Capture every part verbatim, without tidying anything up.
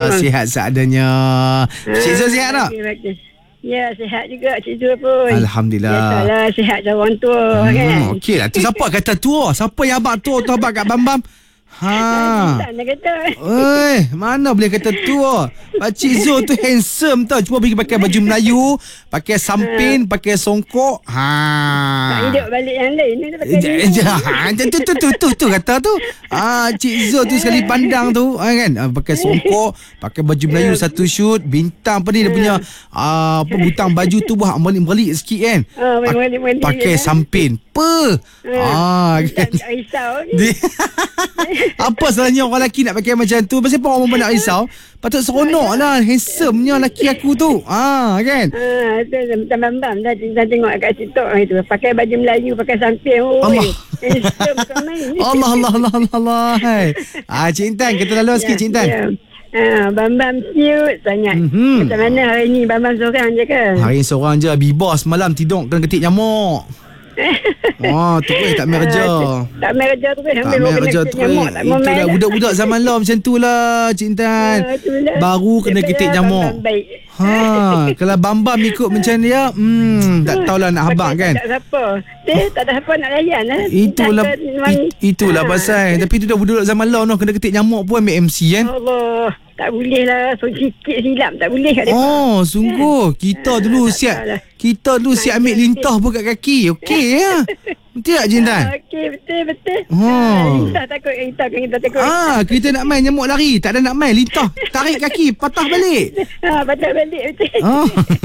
Alhamdulillah sihat seadanya. Cik Zul sihat tak? Ya, sihat juga Cik Zul pun. Alhamdulillah. Biasalah sihat orang tua hmm, kan. Okey lah. Tu siapa kata tua? Siapa yang abang tua tu abang kat Bambam? Ha. Cinta kata. Oi, mana boleh kata tua? Pakcik Zul tu handsome tau. Cuba pergi pakai baju Melayu, pakai sampin, ha. pakai songkok. Ha. Tak hidup balik yang lain ni pakai. Ha, tu tu tu tu tu kata tu. Ah, Cik Zul tu sekali pandang tu, kan? Pakai songkok, pakai baju Melayu satu shoot, bintang apa ni dia punya ah, apa butang baju tu buat balik-balik sikit kan. Ha, pakai sampin. Apa? Ah, kan. Tak risau. Apa salahnya orang lelaki nak pakai macam tu? Pasal apa orang nak risau? Patut seronok lah. Handsome-nya lelaki aku tu. Ah, kan? Ah, tu Bambam dah tengok kat TikTok itu. Pakai baju Melayu, pakai samping. Oh, Allah. Handsome kau main. Allah, Allah, Allah, Allah, Allah. Hai. Ah, Cik Intan, kita lalu sikit Cik Intan. Ya. Ah, Bambam cute sangat. Mm-hmm. Macam mana hari ni Bambam seorang je ke? Hari seorang je. Bibas malam tidur kena ketik nyamuk. Oh, tu pun tak main kerja. Tak main kerja tu kan. Tak main kerja tu kan. Itulah budak-budak zaman law macam tu lah Cik Intan. Baru kena ketik nyamuk. Ha, kalau Bambam ikut macam dia, hmm, tak tahulah nak habaq kan. Tak ada siapa. Eh, tak ada siapa nak layan lah. Itulah it, itulah ha. pasal. Tapi tu dah budak zaman law noh kena ketik nyamuk pun ambil M C kan. Allah, tak boleh lah. So sikit silap tak boleh kat depan. Oh, sungguh. Kita dulu siap kita dulu siap ambil lintah pun kat kaki. Okey ya. Betul tak Cik Intan? Okey, betul betul. Oh. Lintah takut, lintah kan kita takut. Ah, kita nak main nyamuk lari, tak ada nak main lintah. Tarik kaki, patah balik. Ha, patah balik betul. Oh.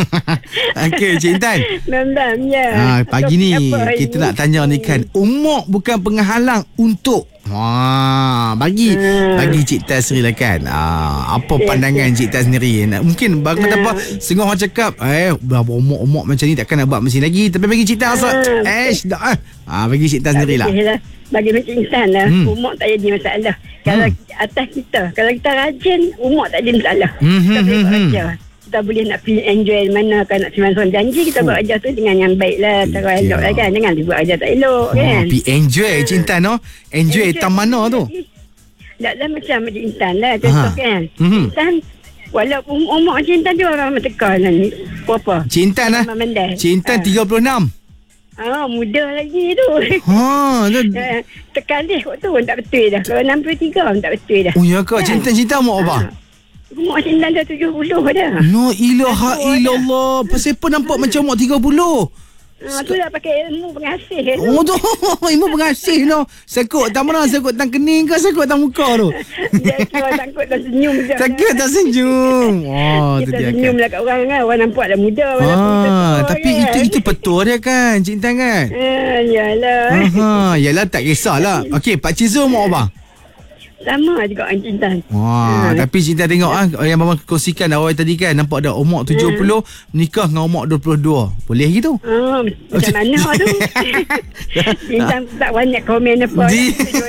Okey, Cik Intan. Bambam ya. Ah, pagi ni kita ini? nak tanya ni kan, umur bukan penghalang untuk Wah, bagi hmm. bagi Cik Tan sendiri lah kan. Ah, apa yeah, pandangan yeah. Cik Tan sendiri? Mungkin bagi hmm. apa setengah orang cakap, eh berapa umur-umur macam ni takkan nak buat mesin lagi. Tapi bagi Cik Tan rasa, hmm. eh dah ah. Ah, bagi Cik Tan sendirilah. Bagi Cik Tan lah, hmm. umur tak jadi masalah. Kalau hmm. atas kita, kalau kita rajin, umur tak jadi masalah. Hmm. Kita boleh buat kerja. Kita boleh nak pilih enjoy mana kan nak simpan janji kita oh. buat kerja tu dengan yang baik lah, terus elok lah kan. Jangan buat kerja tak elok oh, kan. Pi enjoy Cik Tan no. Enjoy tam mana tu? Tak lah macam Cik Tan lah contoh kan. Cik Tan walaupun umur Cik Tan tu orang tekan lah ni. Berapa? Cik Tan lah. Cik Tan tiga puluh enam. Ah, muda lagi tu. Ha, terkalih kot tu tak betul dah. Kalau enam puluh tiga pun tak betul dah. Oh ya ke? Cik Tan Cik Tan umur apa? Umur Cik Tan dah tujuh puluh dah. No ilaha illallah. Pasal apa nampak macam umur tiga puluh? Ah, tu dah pakai ilmu pengasih. Oh tu, ilmu pengasih no. Sekut tak mana, sekut tang kening ke sekut tang muka tu? Dia kira takut tak senyum je. Takut tak senyum. Oh, tu dia. Kita senyum lah kat orang kan. Orang nampak dah muda. Ah, tapi kan? itu itu betul dia kan, Cik Tan kan? Ah, yalah. Ha, yalah tak kisahlah. Okey, Pak Cik Zul umur apa? Sama juga dengan Cik Tan. Wah, ha. Tapi Cik Tan tengok ah yang Abang kongsikan awal tadi kan, nampak dah umur tujuh puluh hmm. nikah dengan umur dua puluh dua. Boleh gitu? Oh, macam mana tu? Cik Tan tak banyak komen apa. Di...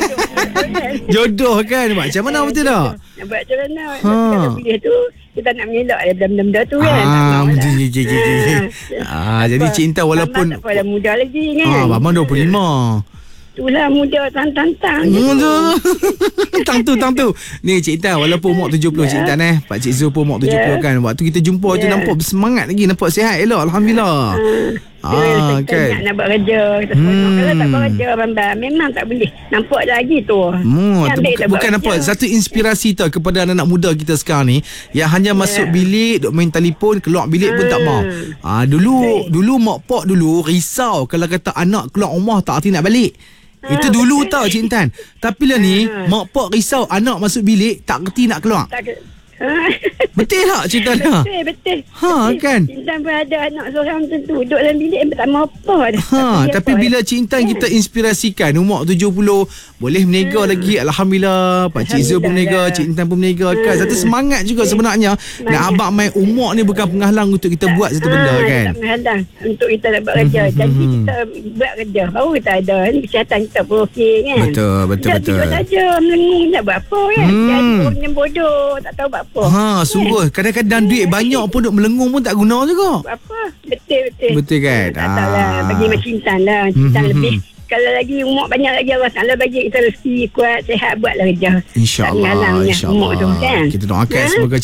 Jodoh kan? Macam mana betul tak? Nak buat macam mana? Ha. Kalau boleh tu kita nak mengelak dia benda-benda tu kan. Ah, betul je je je. Ah, jadi Cik Tan walaupun tak apa dah muda lagi kan. Ah, Abang dua puluh lima. Itulah muda tang-tang-tang je tu. Tang tu, tang tu. Ni Cik Tan walaupun umur tujuh puluh yeah. Cik Tan eh. Pak Cik Zul pun umur tujuh puluh yeah. kan. Waktu kita jumpa yeah. tu nampak bersemangat lagi. Nampak sihat elok. Alhamdulillah. Uh, ah, kan. Nak buat kerja. Kita hmm. Kalau tak buat kerja Bambam, memang tak boleh. Nampak lagi tu. Hmm, tu bukan bukan nampak. Satu inspirasi tau kepada anak-anak muda kita sekarang ni. Yang hanya yeah. masuk bilik, duk main telefon, keluar bilik uh. pun tak mau. Ah, dulu, okay. dulu mak pak dulu risau kalau kata anak keluar rumah tak arti nak balik. Itu dulu betul. Tau Cik Tan. Tapi lah ni ha. Mak pak risau anak masuk bilik tak kerti nak keluar. Tak ke... Betul tak Cik Tan? Betul, betul. Ha, betul. Kan? Cik Tan pun ada anak seorang macam tu. Duduk dalam bilik tak mau apa dah. Ha, tapi apa bila Cik Tan kita inspirasikan umur tujuh puluh boleh menega ha. lagi. Alhamdulillah. Pak Cik Zul pun menega, Cik Tan pun menega ha. kan. Satu semangat juga sebenarnya. Semangat. Nak abang main umur ni bukan penghalang untuk kita buat satu benda ha, kan. Tak penghalang untuk kita nak buat kerja. Jadi kita buat kerja. Baru kita ada ni kesihatan kita pun okey kan. Betul, betul, tak betul. Tak saja melengung nak buat apa kan. Hmm. Jadi orang yang bodoh tak tahu buat apa. Ha, sungguh. Kadang-kadang duit banyak pun duk melengung pun tak guna juga. Apa? Betul, betul. Betul kan? Tak tahu lah. Bagi macam Cik Tan lah. Cik Tan lebih. Kalau lagi umur banyak lagi Allah Ta'ala bagi kita rezeki kuat, sehat, buatlah kerja. InsyaAllah. InsyaAllah. Kan? Kita doakan ha? semoga